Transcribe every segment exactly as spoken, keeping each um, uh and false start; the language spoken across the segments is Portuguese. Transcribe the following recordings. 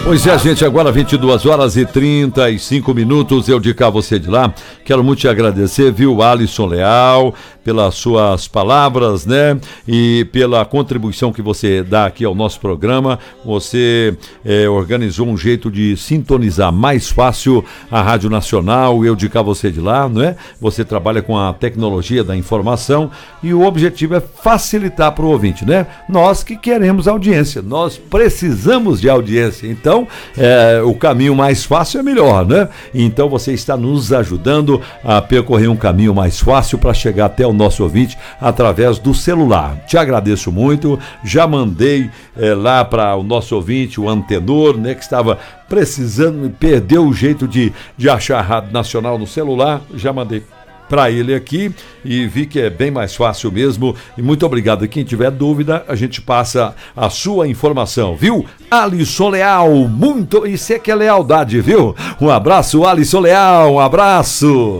Pois é, gente, agora vinte e duas horas e trinta e cinco minutos, eu de cá, você de lá. Quero muito te agradecer, viu, Alisson Leal, pelas suas palavras, né, e pela contribuição que você dá aqui ao nosso programa. Você é, organizou um jeito de sintonizar mais fácil a Rádio Nacional, eu de cá, você de lá, não é? Você trabalha com a tecnologia da informação e o objetivo é facilitar para o ouvinte, né? Nós que queremos audiência, nós precisamos de audiência, então É, o caminho mais fácil é melhor, né? Então você está nos ajudando a percorrer um caminho mais fácil para chegar até o nosso ouvinte através do celular. Te agradeço muito, já mandei é, lá para o nosso ouvinte, o Antenor, né, que estava precisando, perdeu o jeito de, de achar a Rádio Nacional no celular, já mandei para ele aqui e vi que é bem mais fácil mesmo. E muito obrigado. Quem tiver dúvida, a gente passa a sua informação, viu? Alisson Leal, muito, isso é que é lealdade, viu? Um abraço, Alisson Leal, um abraço.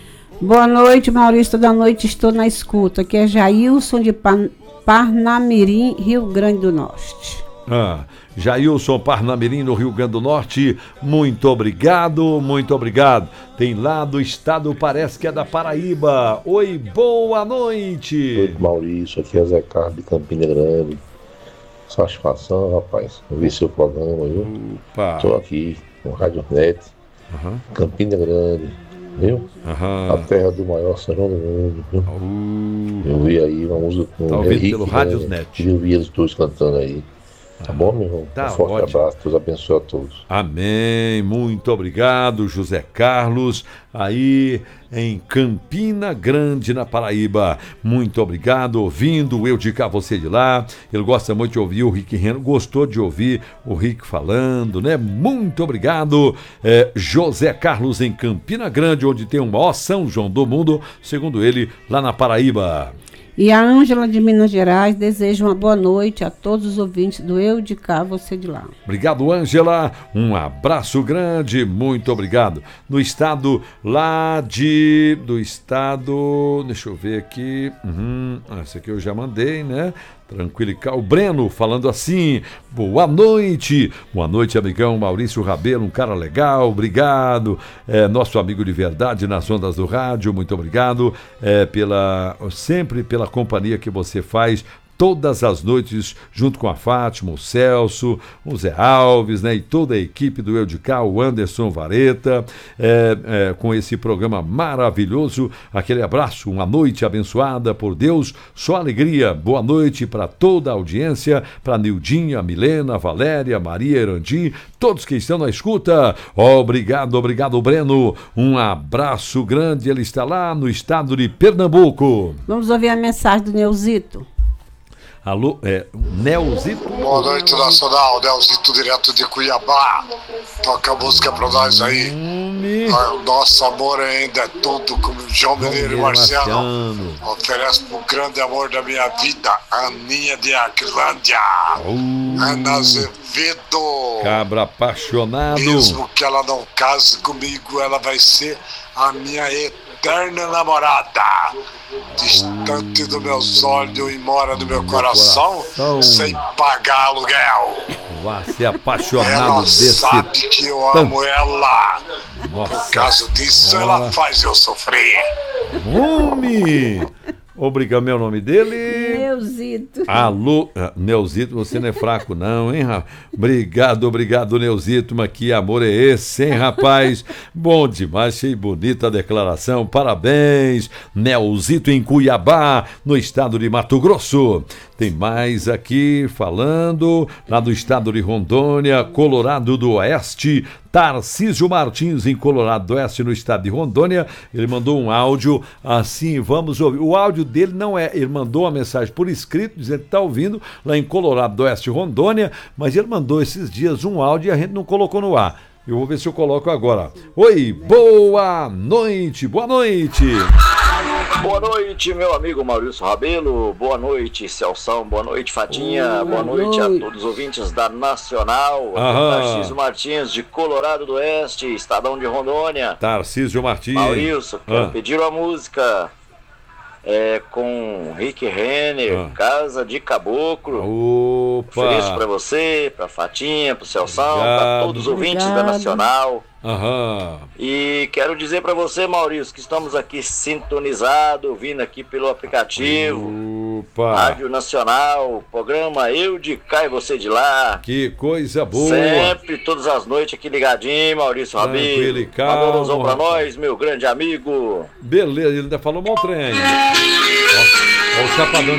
Boa noite, Maurício, toda noite estou na escuta. Aqui é Jailson de Pan, Parnamirim, Rio Grande do Norte. Ah, Jailson Parnamirim, no Rio Grande do Norte, muito obrigado, muito obrigado. Tem lá do estado, parece que é da Paraíba. Oi, boa noite. Oi, Maurício, aqui é Zé Carlos de Campina Grande. Satisfação, rapaz, vi seu programa, viu? Opa. Estou aqui com Rádio Net, uhum. Campina Grande, viu? Uhum. A terra do maior São João do mundo, viu? Uhum. Eu vi aí uma música com tá o Henrique, pelo Rádio Net. Eu vi eles todos cantando aí. Tá bom, meu irmão? Tá, um forte ótimo. abraço, Deus abençoe a todos. Amém, muito obrigado, José Carlos, aí em Campina Grande, na Paraíba. Muito obrigado, ouvindo, eu de cá, você de lá. Ele gosta muito de ouvir o Rick Reno, gostou de ouvir o Rick falando, né? Muito obrigado, é, José Carlos em Campina Grande, onde tem o maior São João do mundo, segundo ele, lá na Paraíba. E a Ângela de Minas Gerais deseja uma boa noite a todos os ouvintes do Eu de Cá, Você de Lá. Obrigado, Ângela. Um abraço grande, muito obrigado. No estado lá de... Do estado... Deixa eu ver aqui. Uhum, essa aqui eu já mandei, né? Tranquilo, o Breno falando assim, boa noite, boa noite, amigão Maurício Rabelo, um cara legal, obrigado, é, nosso amigo de verdade nas ondas do rádio, muito obrigado, é, pela, sempre pela companhia que você faz todas as noites, junto com a Fátima, o Celso, o Zé Alves, né, e toda a equipe do Eu de Cá, o Anderson Vareta, é, é, com esse programa maravilhoso. Aquele abraço, uma noite abençoada por Deus, só alegria. Boa noite para toda a audiência, para Nildinha, Milena, Valéria, Maria Erandi, todos que estão na escuta. Obrigado, obrigado, Breno. Um abraço grande. Ele está lá no estado de Pernambuco. Vamos ouvir a mensagem do Neuzito. Alô, é, Nelzito. Boa noite, Nacional, Nelzito direto de Cuiabá. Toca a música pra nós aí. Ah, o nosso amor ainda é tudo, como João Mineiro e Marciano. Oferece pro grande amor da minha vida, Aninha de Aquilândia. Uh, Ana Azevedo. Cabra apaixonado. Mesmo que ela não case comigo, ela vai ser a minha eterna namorada. Distante dos meus olhos e mora no meu coração, coração. sem pagar aluguel. Vai ser apaixonado ela desse sabe que eu amo ela. Nossa. Por causa disso, ela, ela faz eu sofrer. Homem! Obrigado, meu nome dele? Neuzito. Alô, Neuzito, você não é fraco não, hein, rapaz? Obrigado, obrigado, Neuzito, mas que amor é esse, hein, rapaz? Bom demais, achei bonita a declaração, parabéns, Neuzito em Cuiabá, no estado de Mato Grosso. Tem mais aqui falando, lá do estado de Rondônia, Colorado do Oeste, Tarcísio Martins em Colorado do Oeste, no estado de Rondônia. Ele mandou um áudio assim, vamos ouvir. O áudio dele não é, ele mandou uma mensagem por escrito, dizendo que está ouvindo lá em Colorado do Oeste, Rondônia, mas ele mandou esses dias um áudio e a gente não colocou no ar. Eu vou ver se eu coloco agora. Oi, boa noite, boa noite. Boa noite, meu amigo Maurício Rabelo. Boa noite, Celção. Boa noite, Fatinha. Boa, Boa noite, noite a todos os ouvintes da Nacional. Tarcísio Martins, de Colorado do Oeste, Estadão de Rondônia. Tarcísio Martins. Maurício, quero ah. pedir uma música É, com Rick Renner, ah. Casa de Caboclo. Opa! Ofereço pra você, pra Fatinha, pro Celção, pra todos os ouvintes Obrigado. da Nacional. Aham. E quero dizer pra você, Maurício, que estamos aqui sintonizados, ouvindo aqui pelo aplicativo. Opa! Rádio Nacional, programa Eu de Cá e Você de Lá. Que coisa boa! Sempre, todas as noites aqui ligadinho, Maurício Tranquilo e Rabelo. calmo, Valorzão pra rapaz. nós, meu grande amigo. Beleza, ele ainda falou mal trem. Ó, ó o chapadão